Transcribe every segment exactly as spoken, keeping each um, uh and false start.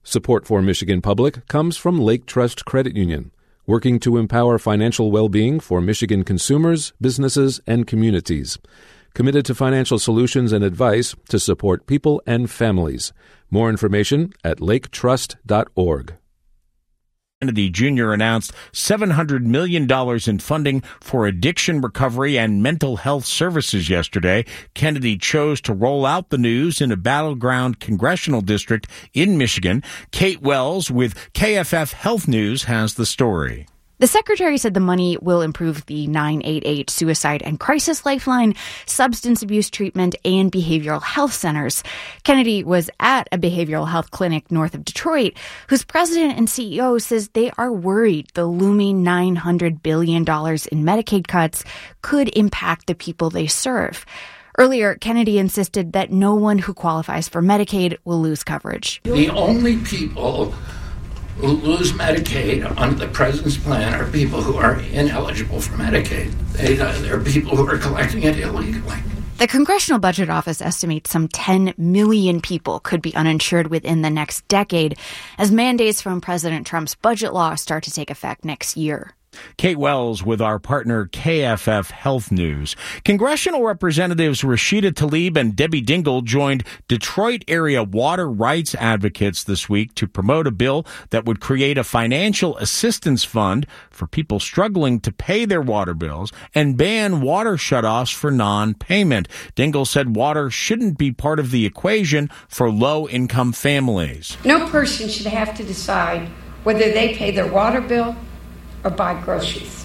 Support for Michigan Public comes from Lake Trust Credit Union, working to empower financial well-being for Michigan consumers, businesses, and communities. Committed to financial solutions and advice to support people and families. More information at lake trust dot org. Kennedy Junior announced seven hundred million dollars in funding for addiction recovery and mental health services yesterday. Kennedy chose to roll out the news in a battleground congressional district in Michigan. Kate Wells with K F F Health News has the story. The secretary said the money will improve the nine eight eight suicide and crisis lifeline, substance abuse treatment, and behavioral health centers. Kennedy was at a behavioral health clinic north of Detroit, whose president and C E O says they are worried the looming nine hundred billion dollars in Medicaid cuts could impact the people they serve. Earlier, Kennedy insisted that no one who qualifies for Medicaid will lose coverage. The only people who lose Medicaid under the president's plan are people who are ineligible for Medicaid. They, uh, they're people who are collecting it illegally. The Congressional Budget Office estimates some ten million people could be uninsured within the next decade as mandates from President Trump's budget law start to take effect next year. Kate Wells with our partner K F F Health News. Congressional Representatives Rashida Tlaib and Debbie Dingell joined Detroit area water rights advocates this week to promote a bill that would create a financial assistance fund for people struggling to pay their water bills and ban water shutoffs for non-payment. Dingell said water shouldn't be part of the equation for low-income families. No person should have to decide whether they pay their water bill or buy groceries.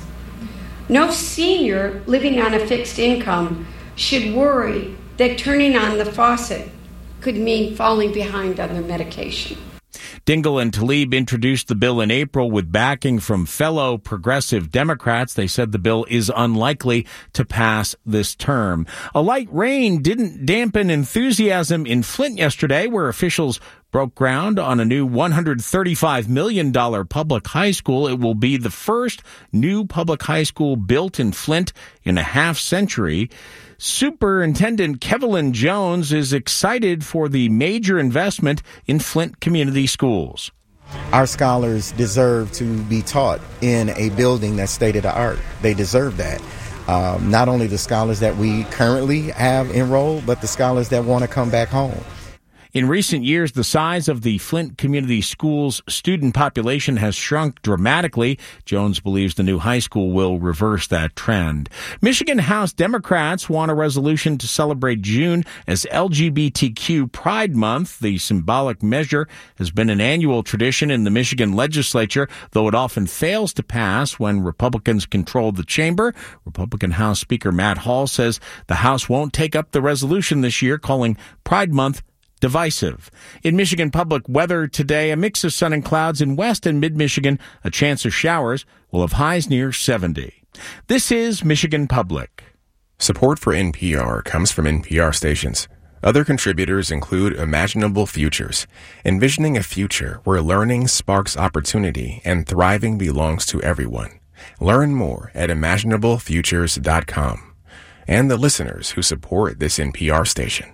No senior living on a fixed income should worry that turning on the faucet could mean falling behind on their medication. Dingell and Tlaib introduced the bill in April with backing from fellow progressive Democrats. They said the bill is unlikely to pass this term. A light rain didn't dampen enthusiasm in Flint yesterday, where officials broke ground on a new one hundred thirty-five million dollars public high school. It will be the first new public high school built in Flint in a half century. Superintendent Kevin Jones is excited for the major investment in Flint community schools. Our scholars deserve to be taught in a building that's state-of-the-art. They deserve that. Um, not only the scholars that we currently have enrolled, but the scholars that want to come back home. In recent years, the size of the Flint Community Schools student population has shrunk dramatically. Jones believes the new high school will reverse that trend. Michigan House Democrats want a resolution to celebrate June as L G B T Q Pride Month. The symbolic measure has been an annual tradition in the Michigan legislature, though it often fails to pass when Republicans control the chamber. Republican House Speaker Matt Hall says the House won't take up the resolution this year, calling Pride Month divisive. In Michigan Public, weather today, a mix of sun and clouds in west and mid-Michigan. A chance of showers. Will have highs near seventy. This is Michigan Public. Support for N P R comes from N P R stations. Other contributors include Imaginable Futures, envisioning a future where learning sparks opportunity and thriving belongs to everyone. Learn more at imaginable futures dot com. And the listeners who support this N P R station.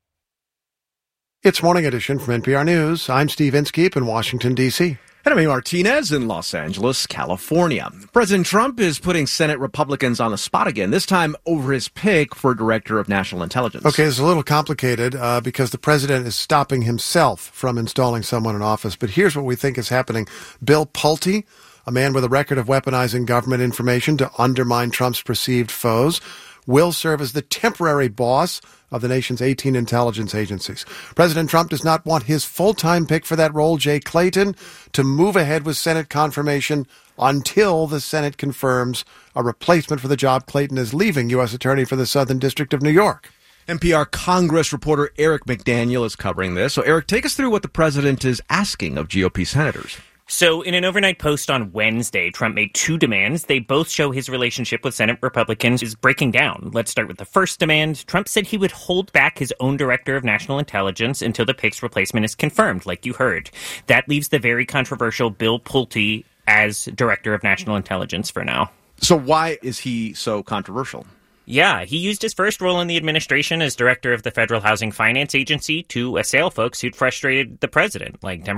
It's Morning Edition from N P R News. I'm Steve Inskeep in Washington, D C And I'm Amy Martinez in Los Angeles, California. President Trump is putting Senate Republicans on the spot again, this time over his pick for Director of National Intelligence. Okay, it's a little complicated uh, because the president is stopping himself from installing someone in office. But here's what we think is happening. Bill Pulte, a man with a record of weaponizing government information to undermine Trump's perceived foes, will serve as the temporary boss of the nation's eighteen intelligence agencies. President Trump does not want his full-time pick for that role, Jay Clayton, to move ahead with Senate confirmation until the Senate confirms a replacement for the job. Clayton is leaving U S Attorney for the Southern District of New York. N P R Congress reporter Eric McDaniel is covering this. So, Eric, take us through what the president is asking of G O P senators. So in an overnight post on Wednesday, Trump made two demands. They both show his relationship with Senate Republicans is breaking down. Let's start with the first demand. Trump said he would hold back his own Director of National Intelligence until the pick's replacement is confirmed, like you heard. That leaves the very controversial Bill Pulte as Director of National Intelligence for now. So why is he so controversial? Yeah, he used his first role in the administration as director of the Federal Housing Finance Agency to assail folks who'd frustrated the president, like Democrats.